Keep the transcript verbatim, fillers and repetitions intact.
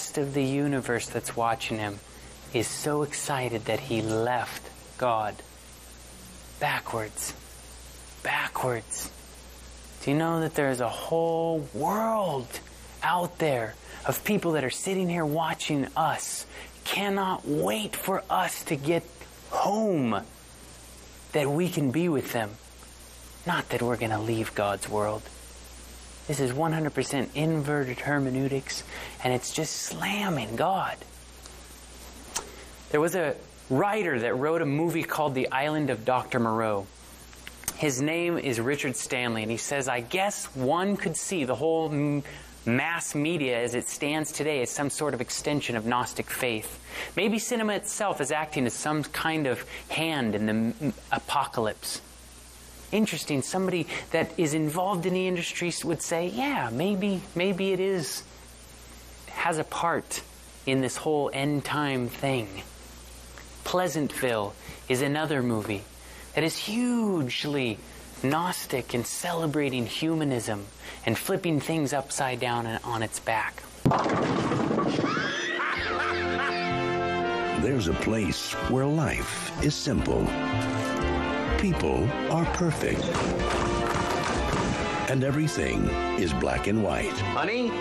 rest of the universe that's watching him is so excited that he left God. Backwards. Backwards. Do you know that there's a whole world out there of people that are sitting here watching us, cannot wait for us to get home, that we can be with them? Not that we're going to leave God's world. This is one hundred percent inverted hermeneutics, and it's just slamming God. There was a writer that wrote a movie called The Island of Doctor Moreau. His name is Richard Stanley, and he says, I guess one could see the whole m- mass media as it stands today as some sort of extension of Gnostic faith. Maybe cinema itself is acting as some kind of hand in the m- apocalypse. Interesting, somebody that is involved in the industry would say, yeah, maybe, maybe it is, has a part in this whole end time thing. Pleasantville is another movie that is hugely Gnostic and celebrating humanism and flipping things upside down and on its back. There's a place where life is simple. People are perfect. And everything is black and white. Honey?